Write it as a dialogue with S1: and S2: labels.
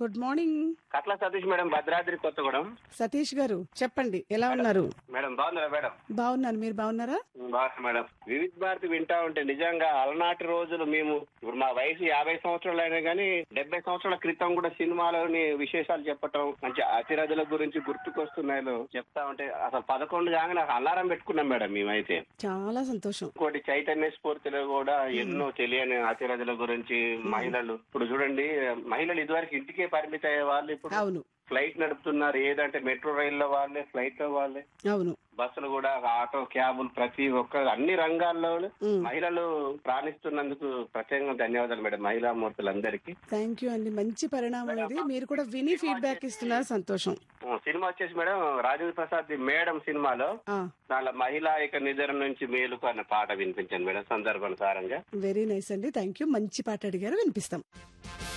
S1: Good morning.
S2: కట్ల Satish madam, Bhadradri Kothagudem.
S1: Satish గారు చెప్పండి, ఎలా ఉన్నారు?
S2: మేడం బాగున్నారా మేడం?
S1: బాగున్నాను, మీరు బాగున్నారా?
S2: బాగున్నా మేడం. వివిధ భారతి వింటా ఉంటే నిజంగా అలనాటి రోజులు మేము ఇప్పుడు మా వయసు 50 సంవత్సరాలు అయినా కానీ 70 సంవత్సరాల క్రితం కూడా సినిమాలోని విశేషాలు చెప్పటం, మంచి అతిరథుల గురించి గుర్తుకొస్తున్నాయో చెప్తా ఉంటే అసలు 11 కాగానే నాకు అలారం పెట్టుకున్నాం మేడం మేమైతే.
S1: చాలా సంతోషం.
S2: ఇంకోటి చైతన్య స్ఫూర్తిలో కూడా ఎన్నో తెలియని అతిరథుల గురించి మహిళలు ఇప్పుడు చూడండి, మహిళలు ఇదివరకు ఇంటికే పరిమిత అయ్యే వాళ్ళు ఇప్పుడు
S1: అవును
S2: ఫ్లైట్ నడుపుతున్నారు. ఏదంటే మెట్రో రైల్లో వాళ్ళే, ఫ్లైట్ లో వాళ్ళే,
S1: అవును
S2: బస్సులు కూడా, ఆటో, క్యాబులు, ప్రతి ఒక్క అన్ని రంగాల్లో మహిళలు రాణిస్తున్నందుకు ప్రత్యేకంగా ధన్యవాదాలు మేడం, మహిళా మూర్తులందరికీ.
S1: థ్యాంక్ యూ అండి, మంచి పరిణామం ఇది. మీరు కూడా విని ఫీడ్బ్యాక్ ఇస్తున్నారు, సంతోషం.
S2: సినిమా వచ్చేసి madam Rajendra Prasad the madam సినిమాలో దానిలో మహిళా యొక్క నిద్ర నుంచి మేలుకు అన్న పాట వినిపించండి మేడం సందర్భానుసారంగా.
S1: వెరీ నైస్ అండి, థ్యాంక్ యూ. మంచి పాట అడిగారు, వినిపిస్తాం.